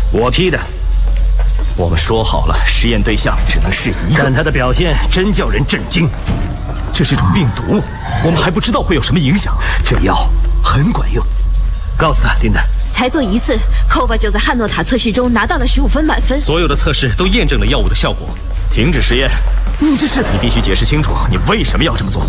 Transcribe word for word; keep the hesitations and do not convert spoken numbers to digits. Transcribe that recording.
我批的。 我们说好了，实验对象只能是一个， 但他的表现真叫人震惊。 这是种病毒，我们还不知道会有什么影响。 这药很管用，告诉他，琳达。 才做一次，寇巴就在汉诺塔测试中拿到了十五分满分。 所有的测试都验证了药物的效果。 停止实验！你这是……你必须解释清楚，你为什么要这么做？